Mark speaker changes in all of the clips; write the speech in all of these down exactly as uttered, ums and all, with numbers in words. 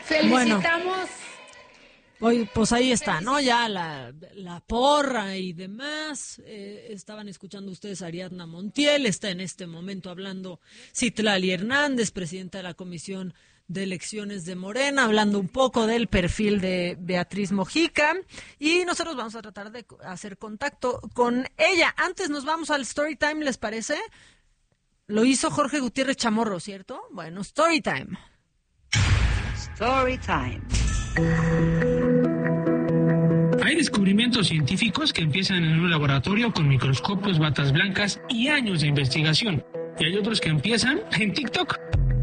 Speaker 1: Felicitamos.
Speaker 2: Bueno, pues ahí está, ¿no? Ya la, la porra y demás. Eh, estaban escuchando ustedes a Ariadna Montiel, está en este momento hablando Citlali Hernández, presidenta de la Comisión de Elecciones de Morena, hablando un poco del perfil de Beatriz Mojica, y nosotros vamos a tratar de hacer contacto con ella. Antes nos vamos al story time, ¿les parece? Lo hizo Jorge Gutiérrez Chamorro, ¿cierto? Bueno, story time.
Speaker 3: Story time.
Speaker 4: Hay descubrimientos científicos que empiezan en un laboratorio con microscopios, batas blancas y años de investigación. Y hay otros que empiezan en TikTok.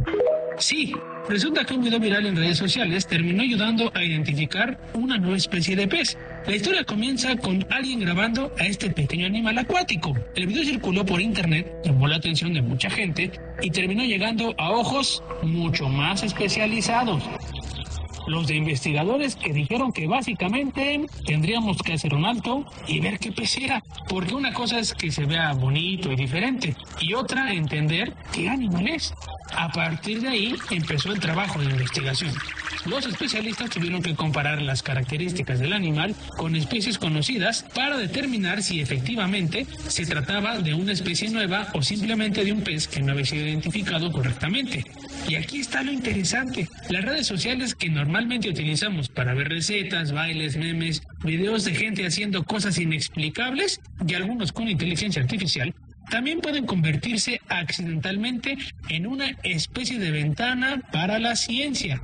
Speaker 4: Sí, resulta que un video viral en redes sociales terminó ayudando a identificar una nueva especie de pez. La historia comienza con alguien grabando a este pequeño animal acuático. El video circuló por internet, llamó la atención de mucha gente y terminó llegando a ojos mucho más especializados. Los de investigadores que dijeron que básicamente tendríamos que hacer un alto y ver qué pez era, porque una cosa es que se vea bonito y diferente, y otra entender qué animal es. A partir de ahí empezó el trabajo de investigación. Los especialistas tuvieron que comparar las características del animal con especies conocidas para determinar si efectivamente se trataba de una especie nueva o simplemente de un pez que no había sido identificado correctamente. Y aquí está lo interesante. Las redes sociales que normalmente utilizamos para ver recetas, bailes, memes, videos de gente haciendo cosas inexplicables y algunos con inteligencia artificial, también pueden convertirse accidentalmente en una especie de ventana para la ciencia.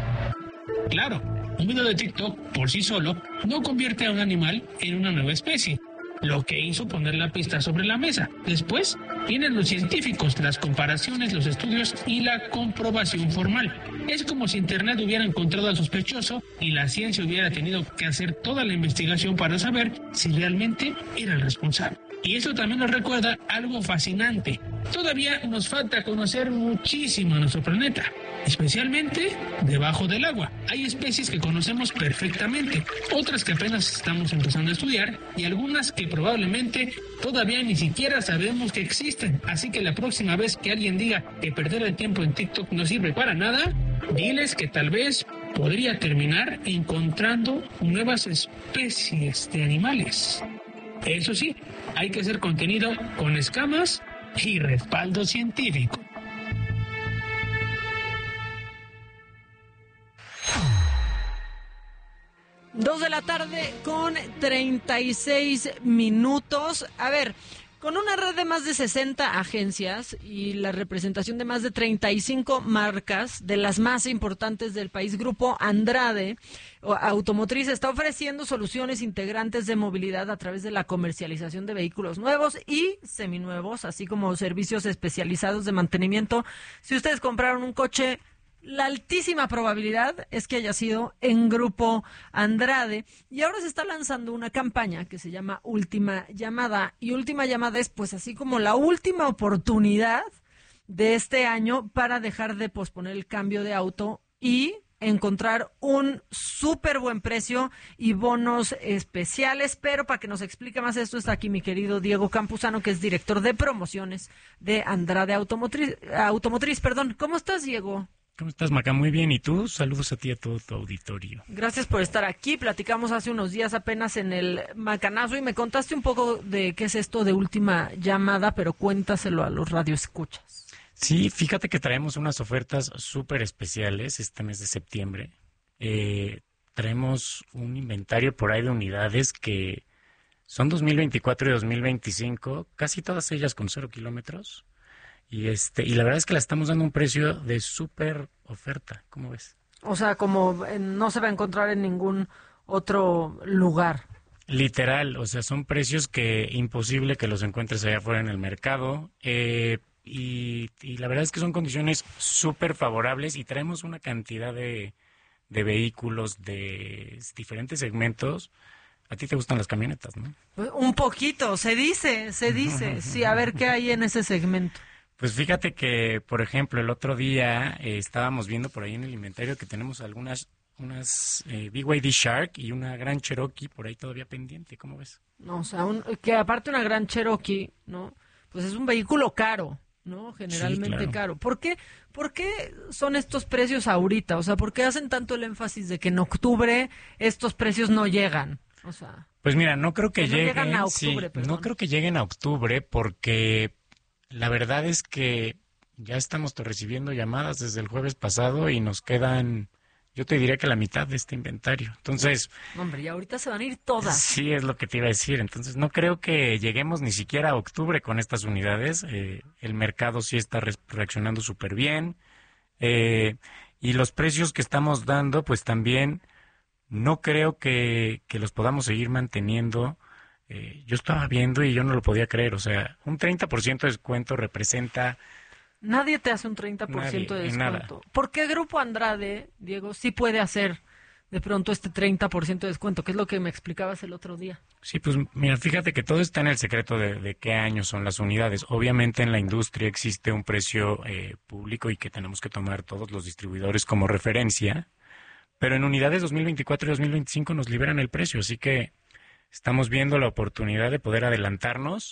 Speaker 4: Claro, un video de TikTok por sí solo no convierte a un animal en una nueva especie, lo que hizo poner la pista sobre la mesa. Después vienen los científicos, las comparaciones, los estudios y la comprobación formal. Es como si Internet hubiera encontrado al sospechoso y la ciencia hubiera tenido que hacer toda la investigación para saber si realmente era el responsable. Y esto también nos recuerda algo fascinante. Todavía nos falta conocer muchísimo a nuestro planeta, especialmente debajo del agua. Hay especies que conocemos perfectamente, otras que apenas estamos empezando a estudiar y algunas que probablemente todavía ni siquiera sabemos que existen. Así que la próxima vez que alguien diga que perder el tiempo en TikTok no sirve para nada, diles que tal vez podría terminar encontrando nuevas especies de animales. Eso sí, hay que hacer contenido con escamas y respaldo científico.
Speaker 2: Dos de la tarde con treinta y seis minutos. A ver, con una red de más de sesenta agencias y la representación de más de treinta y cinco marcas de las más importantes del país, Grupo Andrade Automotriz está ofreciendo soluciones integrantes de movilidad a través de la comercialización de vehículos nuevos y seminuevos, así como servicios especializados de mantenimiento. Si ustedes compraron un coche, la altísima probabilidad es que haya sido en Grupo Andrade, y ahora se está lanzando una campaña que se llama Última Llamada, y Última Llamada es pues así como la última oportunidad de este año para dejar de posponer el cambio de auto y encontrar un súper buen precio y bonos especiales. Pero para que nos explique más esto está aquí mi querido Diego Campuzano, que es director de promociones de Andrade Automotriz. Automotriz, perdón. ¿Cómo estás, Diego?
Speaker 5: ¿Cómo estás, Maca? Muy bien. ¿Y tú? Saludos a ti y a todo tu auditorio.
Speaker 2: Gracias por estar aquí. Platicamos hace unos días apenas en el Macanazo y me contaste un poco de qué es esto de Última Llamada, pero cuéntaselo a los radioescuchas.
Speaker 5: Sí, fíjate que traemos unas ofertas súper especiales este mes de septiembre. Eh, traemos un inventario por ahí de unidades que son dos mil veinticuatro y dos mil veinticinco, casi todas ellas con cero kilómetros. Y este y la verdad es que la estamos dando un precio de súper oferta. ¿Cómo ves?
Speaker 2: O sea, como no se va a encontrar en ningún otro lugar.
Speaker 5: Literal, o sea, son precios que imposible que los encuentres allá afuera en el mercado. Eh, y, y la verdad es que son condiciones súper favorables y traemos una cantidad de, de vehículos de diferentes segmentos. A ti te gustan las camionetas, ¿no?
Speaker 2: Un poquito, se dice, se dice. Sí, a ver qué hay en ese segmento.
Speaker 5: Pues fíjate que, por ejemplo, el otro día eh, estábamos viendo por ahí en el inventario que tenemos algunas unas eh, B Y D Shark y una Gran Cherokee por ahí todavía pendiente. ¿Cómo ves?
Speaker 2: No, o sea, un, que aparte una Gran Cherokee, ¿no? Pues es un vehículo caro. ¿no? Generalmente
Speaker 5: Sí, claro.
Speaker 2: caro. ¿Por qué, ¿Por qué son estos precios ahorita? O sea, ¿por qué hacen tanto el énfasis de que en octubre estos precios no llegan? O sea,
Speaker 5: Pues mira, no creo que,
Speaker 2: que no
Speaker 5: lleguen,
Speaker 2: llegan a octubre,
Speaker 5: sí,
Speaker 2: perdón.
Speaker 5: no creo que lleguen a octubre porque la verdad es que ya estamos recibiendo llamadas desde el jueves pasado y nos quedan, yo te diría que la mitad de este inventario. Entonces,
Speaker 2: hombre, y ahorita se van a ir todas.
Speaker 5: sí es lo que te iba a decir. Entonces, no creo que lleguemos ni siquiera a octubre con estas unidades. Eh, el mercado sí está re- reaccionando súper bien. Eh, y los precios que estamos dando, pues también no creo que, que los podamos seguir manteniendo. Eh, yo estaba viendo y yo no lo podía creer. O sea, un treinta por ciento de descuento representa...
Speaker 2: Nadie te hace un treinta por ciento
Speaker 5: Nadie,
Speaker 2: de
Speaker 5: en nada.
Speaker 2: descuento. ¿Por qué Grupo Andrade, Diego, sí puede hacer de pronto este treinta por ciento de descuento? Que es lo que me explicabas el otro día.
Speaker 5: Sí, pues mira, fíjate que todo está en el secreto de, de qué años son las unidades. Obviamente en la industria existe un precio eh, público y que tenemos que tomar todos los distribuidores como referencia, pero en unidades dos mil veinticuatro y dos mil veinticinco nos liberan el precio, así que estamos viendo la oportunidad de poder adelantarnos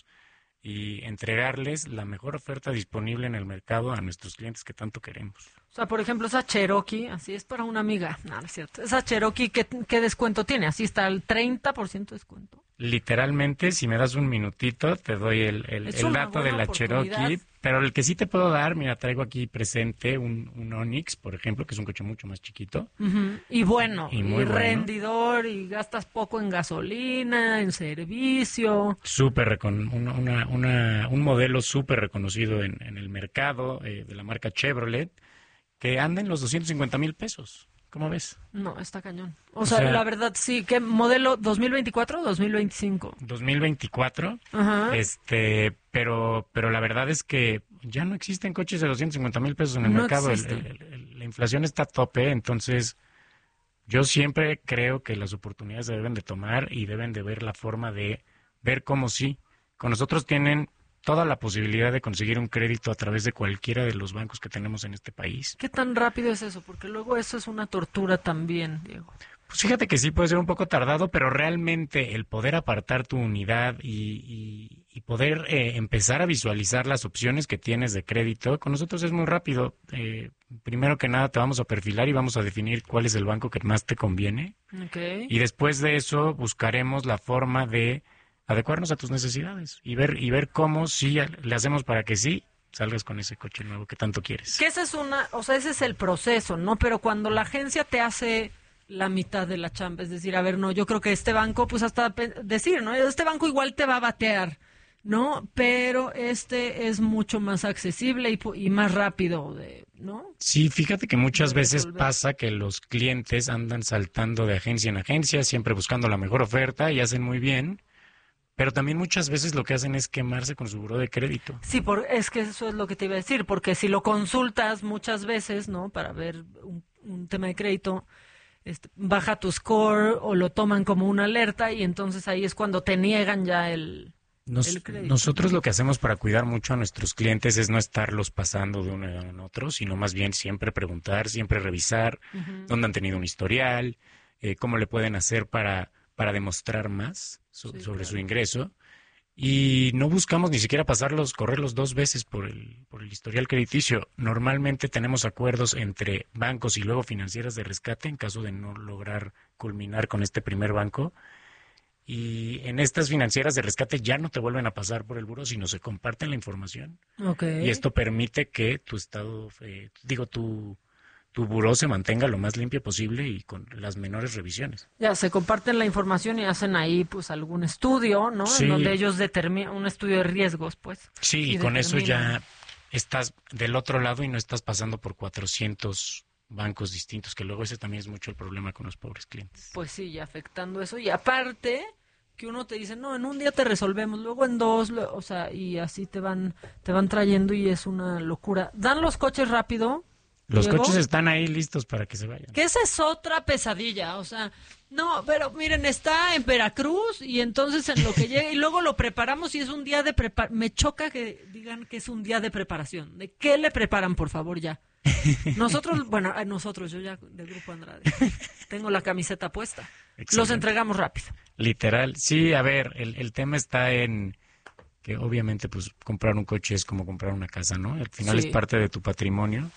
Speaker 5: y entregarles la mejor oferta disponible en el mercado a nuestros clientes que tanto queremos.
Speaker 2: O sea, por ejemplo, esa Cherokee, así es para una amiga. No, no es cierto. Esa Cherokee, ¿qué, qué descuento tiene? Así está el treinta por ciento de descuento.
Speaker 5: Literalmente, si me das un minutito, te doy el, el,
Speaker 2: Es
Speaker 5: el
Speaker 2: una
Speaker 5: dato de
Speaker 2: buena
Speaker 5: la
Speaker 2: oportunidad.
Speaker 5: Cherokee, pero el que sí te puedo dar, mira, traigo aquí presente un, un Onix, por ejemplo, que es un coche mucho más chiquito.
Speaker 2: Ujú. Y bueno,
Speaker 5: Y
Speaker 2: y,
Speaker 5: muy bueno.
Speaker 2: rendidor, y gastas poco en gasolina, en servicio.
Speaker 5: Súper recon- una, una, una- un modelo súper reconocido en, en el mercado eh, de la marca Chevrolet, que anda en los doscientos cincuenta mil pesos. ¿Cómo ves?
Speaker 2: No, está cañón. O,
Speaker 5: O
Speaker 2: sea,
Speaker 5: sea-
Speaker 2: la verdad, sí. ¿Qué modelo? ¿dos mil veinticuatro o dos mil veinticinco?
Speaker 5: dos mil veinticuatro,
Speaker 2: Ajá.
Speaker 5: este, pero, pero la verdad es que ya no existen coches de doscientos cincuenta mil pesos en el
Speaker 2: No
Speaker 5: mercado. El-
Speaker 2: existen.
Speaker 5: el- el- la inflación está a tope, entonces yo siempre creo que las oportunidades se deben de tomar y deben de ver la forma de ver cómo sí. Con nosotros tienen toda la posibilidad de conseguir un crédito a través de cualquiera de los bancos que tenemos en este país.
Speaker 2: ¿Qué tan rápido es eso? Porque luego eso es una tortura también, Diego.
Speaker 5: Pues fíjate que sí puede ser un poco tardado, pero realmente el poder apartar tu unidad y, y- y poder eh, empezar a visualizar las opciones que tienes de crédito, con nosotros es muy rápido. Eh, primero que nada te vamos a perfilar y vamos a definir cuál es el banco que más te conviene.
Speaker 2: Ok.
Speaker 5: Y después de eso buscaremos la forma de adecuarnos a tus necesidades y ver, y ver cómo sí le hacemos para que sí salgas con ese coche nuevo que tanto quieres.
Speaker 2: Que esa es una, o sea, ese es el proceso, ¿no? Pero cuando la agencia te hace la mitad de la chamba, es decir, a ver, no, yo creo que este banco, pues hasta pe- decir, ¿no? Este banco igual te va a batear, ¿no? Pero este es mucho más accesible y, pu- y más rápido, de, ¿no?
Speaker 5: Sí, fíjate que muchas
Speaker 2: de
Speaker 5: veces
Speaker 2: resolver.
Speaker 5: pasa que los clientes andan saltando de agencia en agencia, siempre buscando la mejor oferta y hacen muy bien, pero también muchas veces lo que hacen es quemarse con su buró de crédito.
Speaker 2: Sí, por, es que eso es lo que te iba a decir, porque si lo consultas muchas veces, ¿no? Para ver un, un tema de crédito, este, baja tu score o lo toman como una alerta y entonces ahí es cuando te niegan ya el,
Speaker 5: Nos-
Speaker 2: el crédito.
Speaker 5: nosotros lo que hacemos para cuidar mucho a nuestros clientes es no estarlos pasando de uno en otro, sino más bien siempre preguntar, siempre revisar
Speaker 2: Ujú.
Speaker 5: dónde han tenido un historial, eh, cómo le pueden hacer para, para demostrar más so-
Speaker 2: Sí,
Speaker 5: sobre su
Speaker 2: claro.
Speaker 5: ingreso. Y no buscamos ni siquiera pasarlos, correrlos dos veces por el, por el historial crediticio. Normalmente tenemos acuerdos entre bancos y luego financieras de rescate en caso de no lograr culminar con este primer banco. Y en estas financieras de rescate ya no te vuelven a pasar por el buró, sino se comparten la información.
Speaker 2: Ok.
Speaker 5: Y esto permite que tu estado, eh, digo, tu, tu buró se mantenga lo más limpio posible y con las menores revisiones.
Speaker 2: Ya se comparten la información y hacen ahí pues algún estudio, ¿no?
Speaker 5: Sí.
Speaker 2: En donde ellos determinan un estudio de riesgos, pues.
Speaker 5: Sí,
Speaker 2: Y
Speaker 5: y con eso
Speaker 2: determinan.
Speaker 5: ya estás del otro lado y no estás pasando por cuatrocientos bancos distintos, que luego ese también es mucho el problema con los pobres clientes.
Speaker 2: Pues sí, ya afectando eso. Y aparte, que uno te dice, no, en un día te resolvemos, luego en dos, lo- o sea, y así te van, te van trayendo y es una locura. ¿Dan los coches rápido?
Speaker 5: Los
Speaker 2: Diego?
Speaker 5: coches están ahí listos para que se vayan.
Speaker 2: Que esa es otra pesadilla, o sea, no, pero miren, está en Veracruz y entonces en lo que llega y luego lo preparamos y es un día de preparación. Me choca que digan que es un día de preparación. ¿De qué le preparan, por favor, ya? Nosotros, bueno, a nosotros, yo ya de Grupo Andrade, tengo la camiseta puesta. Los
Speaker 5: Excelente.
Speaker 2: entregamos rápido.
Speaker 5: Literal. Sí, a ver, el, el tema está en que obviamente pues comprar un coche es como comprar una casa, ¿no? Al final
Speaker 2: Sí.
Speaker 5: es parte de tu patrimonio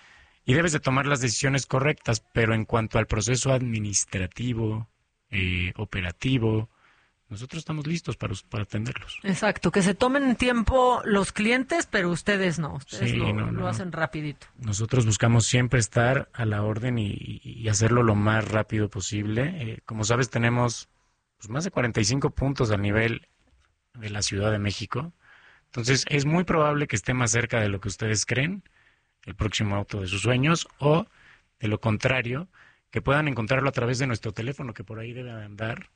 Speaker 5: y debes de tomar las decisiones correctas, pero en cuanto al proceso administrativo, eh, operativo, nosotros estamos listos para, us- para atenderlos.
Speaker 2: Exacto, que se tomen tiempo los clientes, pero ustedes no, ustedes
Speaker 5: Sí,
Speaker 2: lo,
Speaker 5: no, no,
Speaker 2: lo
Speaker 5: no.
Speaker 2: hacen rapidito.
Speaker 5: Nosotros buscamos siempre estar a la orden y, y hacerlo lo más rápido posible. Eh, como sabes, tenemos pues, más de cuarenta y cinco puntos a nivel de la Ciudad de México. Entonces, es muy probable que esté más cerca de lo que ustedes creen, el próximo auto de sus sueños, o de lo contrario, que puedan encontrarlo a través de nuestro teléfono, que por ahí debe de andar,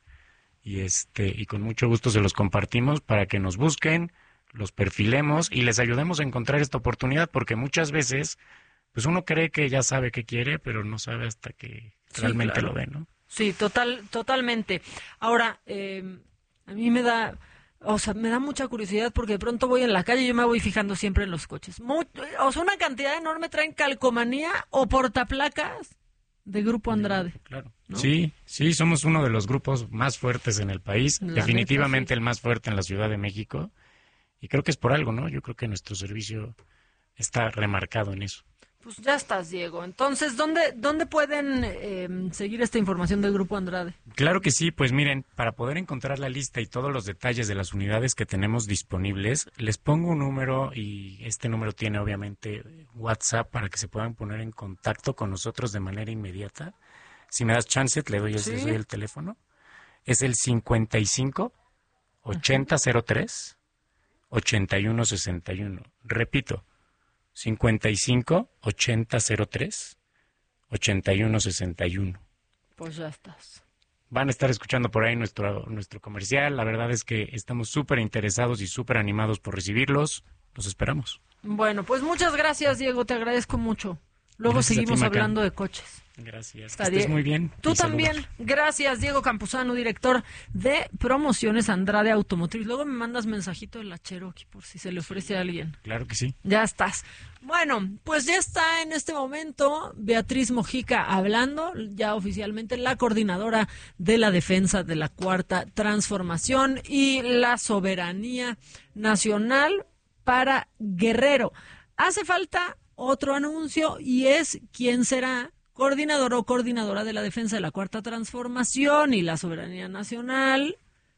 Speaker 5: y este, y con mucho gusto se los compartimos para que nos busquen, los perfilemos y les ayudemos a encontrar esta oportunidad, porque muchas veces, pues uno cree que ya sabe qué quiere, pero no sabe hasta que
Speaker 2: Sí,
Speaker 5: realmente
Speaker 2: claro.
Speaker 5: lo ve, ¿no?
Speaker 2: Sí, total, totalmente. Ahora, eh, a mí me da, o sea, me da mucha curiosidad porque de pronto voy en la calle y yo me voy fijando siempre en los coches. Mu- o sea, una cantidad enorme traen calcomanía o portaplacas de Grupo Andrade.
Speaker 5: Claro.
Speaker 2: ¿No?
Speaker 5: Sí, sí, somos uno de los grupos más fuertes en el país,
Speaker 2: La
Speaker 5: definitivamente
Speaker 2: neta, sí.
Speaker 5: el más fuerte en la Ciudad de México, y creo que es por algo, ¿no? Yo creo que nuestro servicio está remarcado en eso.
Speaker 2: Pues ya estás, Diego. Entonces, ¿dónde, dónde pueden eh, seguir esta información del Grupo Andrade?
Speaker 5: Claro que sí, pues miren, para poder encontrar la lista y todos los detalles de las unidades que tenemos disponibles, les pongo un número y este número tiene obviamente WhatsApp para que se puedan poner en contacto con nosotros de manera inmediata. Si me das chance, le doy, el-
Speaker 2: Sí.
Speaker 5: les doy el teléfono. Es el cincuenta y cinco ochenta cero tres ochenta y uno sesenta y uno. Repito, cincuenta y cinco ochenta cero tres ochenta y uno sesenta y uno.
Speaker 2: Pues ya estás.
Speaker 5: Van a estar escuchando por ahí nuestro, nuestro comercial. La verdad es que estamos súper interesados y súper animados por recibirlos. Los esperamos.
Speaker 2: Bueno, pues muchas gracias, Diego. Te agradezco mucho. Luego
Speaker 5: Gracias a ti,
Speaker 2: seguimos
Speaker 5: Maca.
Speaker 2: hablando de coches.
Speaker 5: Gracias.
Speaker 2: Está
Speaker 5: Que estés
Speaker 2: bien.
Speaker 5: muy bien.
Speaker 2: Tú
Speaker 5: Y saludos.
Speaker 2: también. Gracias, Diego Campuzano, director de Promociones Andrade Automotriz. Luego me mandas mensajito de la Cherokee por si se le ofrece a alguien.
Speaker 5: Claro que sí.
Speaker 2: Ya estás. Bueno, pues ya está en este momento Beatriz Mojica hablando, ya oficialmente la coordinadora de la defensa de la Cuarta Transformación y la soberanía nacional para Guerrero. Hace falta otro anuncio y es quién será coordinador o coordinadora de la defensa de la Cuarta Transformación y la soberanía nacional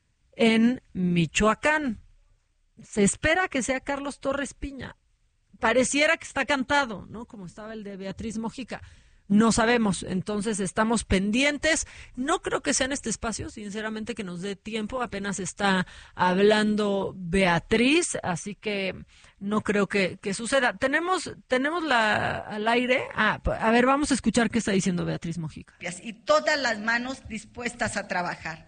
Speaker 2: en Michoacán. Se espera que sea Carlos Torres Piña. Pareciera que está cantado, ¿no? Como estaba el de Beatriz Mojica. No sabemos, entonces estamos pendientes. No creo que sea en este espacio, sinceramente, que nos dé tiempo. Apenas está hablando Beatriz, así que no creo que, que suceda. Tenemos, tenemos la al aire. Ah, a ver, vamos a escuchar qué está diciendo Beatriz Mojica.
Speaker 1: Y todas las manos dispuestas a trabajar.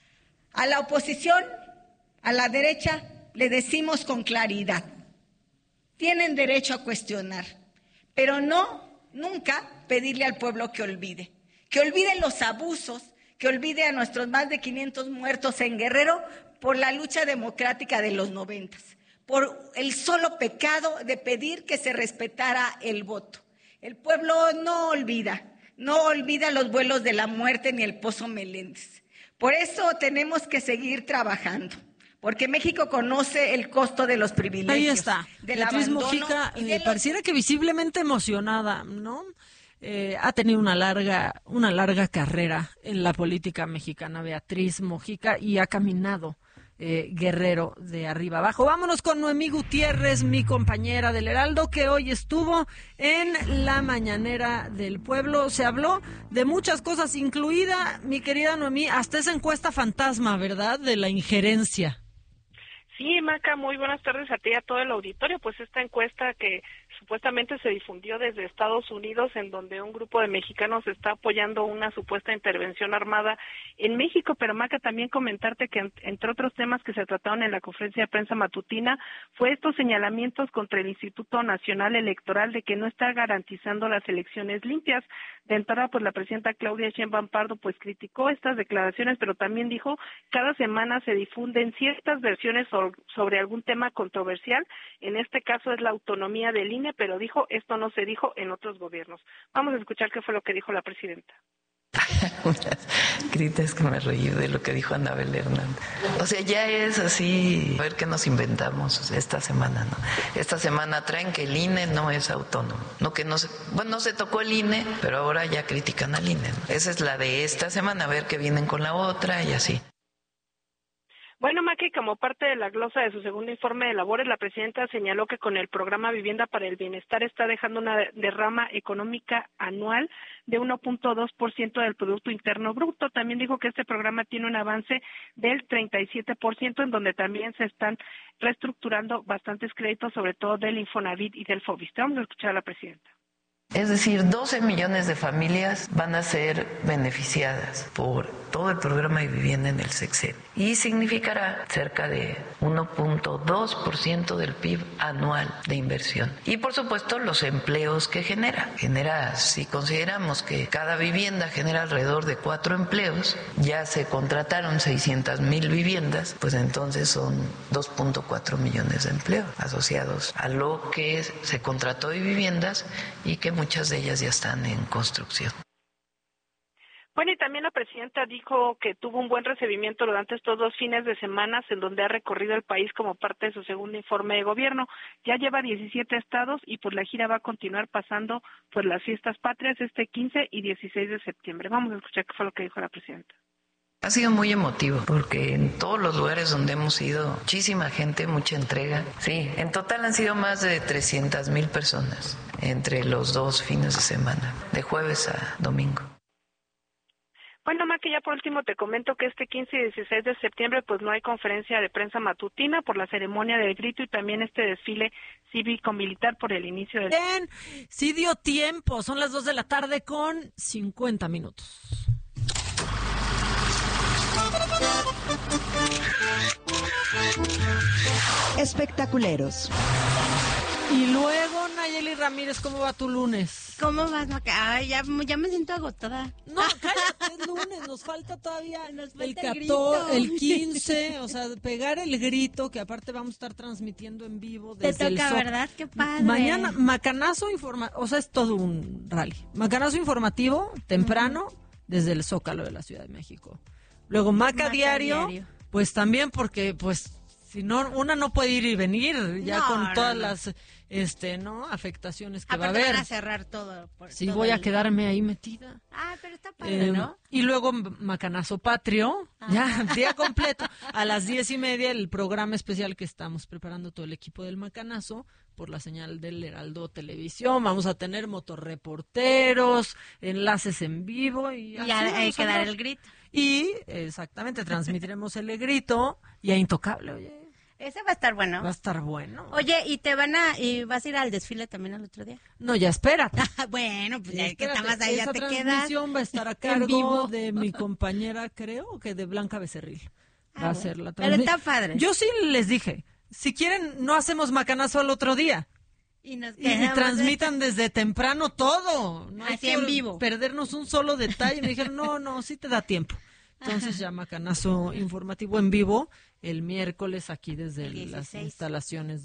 Speaker 1: A la oposición, a la derecha, le decimos con claridad: tienen derecho a cuestionar, pero no, nunca pedirle al pueblo que olvide, que olvide los abusos, que olvide a nuestros más de quinientos muertos en Guerrero por la lucha democrática de los noventas, por el solo pecado de pedir que se respetara el voto. El pueblo no olvida, no olvida los vuelos de la muerte ni el Pozo Meléndez. Por eso tenemos que seguir trabajando. Porque México conoce el costo de los privilegios.
Speaker 2: Ahí está.
Speaker 1: Del
Speaker 2: Beatriz
Speaker 1: abandono
Speaker 2: Mojica
Speaker 1: y de
Speaker 2: eh,
Speaker 1: los-
Speaker 2: pareciera que visiblemente emocionada, ¿no? Eh, ha tenido una larga, una larga carrera en la política mexicana, Beatriz Mojica, y ha caminado eh, Guerrero de arriba abajo. Vámonos con Noemí Gutiérrez, mi compañera del Heraldo, que hoy estuvo en la mañanera del pueblo. Se habló de muchas cosas, incluida, mi querida Noemí, hasta esa encuesta fantasma, ¿verdad?, de la injerencia.
Speaker 3: Sí, Maca, muy buenas tardes a ti y a todo el auditorio. Pues esta encuesta que supuestamente se difundió desde Estados Unidos, en donde un grupo de mexicanos está apoyando una supuesta intervención armada en México. Pero Maca, también comentarte que entre otros temas que se trataron en la conferencia de prensa matutina fue estos señalamientos contra el Instituto Nacional Electoral de que no está garantizando las elecciones limpias. De entrada, pues la presidenta Claudia Sheinbaum Pardo pues criticó estas declaraciones, pero también dijo: cada semana se difunden ciertas versiones sobre sobre algún tema controversial, en este caso es la autonomía del I N E, pero dijo, esto no se dijo en otros gobiernos. Vamos a escuchar qué fue lo que dijo la presidenta.
Speaker 6: Grita, es que me reí de lo que dijo Anabel Hernández. O sea, ya es así, a ver qué nos inventamos esta semana, ¿no? Esta semana traen que el I N E no es autónomo. No que no se, bueno, no se tocó el I N E, pero ahora ya critican al I N E, ¿no? Esa es la de esta semana, a ver qué vienen con la otra y así.
Speaker 3: Bueno, Maki, como parte de la glosa de su segundo informe de labores, la presidenta señaló que con el programa Vivienda para el Bienestar está dejando una derrama económica anual de uno punto dos por ciento del Producto Interno Bruto. También dijo que este programa tiene un avance del treinta y siete por ciento, en donde también se están reestructurando bastantes créditos, sobre todo del Infonavit y del Fobiste. Vamos a escuchar a la presidenta.
Speaker 6: Es decir, doce millones de familias van a ser beneficiadas por todo el programa de vivienda en el sexenio y significará cerca de uno punto dos por ciento del P I B anual de inversión. Y por supuesto los empleos que genera. Genera, si consideramos que cada vivienda genera alrededor de cuatro empleos, ya se contrataron seiscientas mil viviendas, pues entonces son dos punto cuatro millones de empleos asociados a lo que se contrató de viviendas y que muchas de ellas ya están en construcción.
Speaker 3: Bueno, y también la presidenta dijo que tuvo un buen recibimiento durante estos dos fines de semana en donde ha recorrido el país como parte de su segundo informe de gobierno. Ya lleva diecisiete estados y pues la gira va a continuar pasando pues las fiestas patrias este quince y dieciséis de septiembre. Vamos a escuchar qué fue lo que dijo la presidenta.
Speaker 6: Ha sido muy emotivo porque en todos los lugares donde hemos ido, muchísima gente, mucha entrega. Sí, en total han sido más de trescientas mil personas entre los dos fines de semana, de jueves a domingo.
Speaker 3: Bueno, Maki, ya por último te comento que este quince y dieciséis de septiembre pues no hay conferencia de prensa matutina por la ceremonia del grito y también este desfile cívico-militar por el inicio del...
Speaker 2: Bien, sí dio tiempo, son las dos de la tarde con cincuenta minutos.
Speaker 7: Espectaculeros.
Speaker 2: Y luego, Nayeli Ramírez, ¿cómo va tu lunes?
Speaker 8: ¿Cómo vas, Maca? Ay, ya, ya me siento agotada.
Speaker 2: No, cállate, es lunes, nos falta todavía
Speaker 8: Nos falta
Speaker 2: el
Speaker 8: el
Speaker 2: catorce,
Speaker 8: grito.
Speaker 2: el quince, o sea, pegar el grito, que aparte vamos a estar transmitiendo en vivo
Speaker 8: Te
Speaker 2: desde el
Speaker 8: toca,
Speaker 2: Zócalo.
Speaker 8: ¿verdad? Qué padre.
Speaker 2: Mañana, macanazo informativo, o sea, es todo un rally. Macanazo informativo, temprano, uh-huh. desde el Zócalo de la Ciudad de México. Luego Maca, Maca diario, diario, pues también porque, pues, si no, una no puede ir y venir ya no, con todas no, no. las este no afectaciones que
Speaker 8: Aparte
Speaker 2: va a haber.
Speaker 8: Van a cerrar todo. Por
Speaker 2: sí,
Speaker 8: todo
Speaker 2: voy a
Speaker 8: el...
Speaker 2: quedarme ahí metida.
Speaker 8: Ah, pero está padre, eh, ¿no?
Speaker 2: Y luego Macanazo Patrio, ah. ya, día completo. A las diez y media el programa especial que estamos preparando todo el equipo del Macanazo por la señal del Heraldo Televisión. Vamos a tener motorreporteros, enlaces en vivo y,
Speaker 8: y hay que dar el grito.
Speaker 2: Y exactamente, transmitiremos el grito y a Intocable, oye.
Speaker 8: Ese va a estar bueno.
Speaker 2: Va a estar bueno.
Speaker 8: Oye, ¿y te van a y vas a ir al desfile también al otro día?
Speaker 2: No, ya espérate.
Speaker 8: Bueno, pues ya, ya que
Speaker 2: estás
Speaker 8: más ahí ya te quedas.
Speaker 2: Esa transmisión va a estar a cargo de mi compañera, creo, que de Blanca Becerril.
Speaker 8: Ah,
Speaker 2: va a
Speaker 8: bueno.
Speaker 2: ser la
Speaker 8: transmisión. Pero está padre.
Speaker 2: Yo sí les dije, si quieren, no hacemos Macanazo al otro día.
Speaker 8: Y, nos
Speaker 2: y, y transmitan de... desde temprano todo. No
Speaker 8: Así en vivo.
Speaker 2: Perdernos un solo detalle. Me dijeron, no, no, sí te da tiempo. Entonces ya Macanazo informativo en vivo el miércoles aquí desde las instalaciones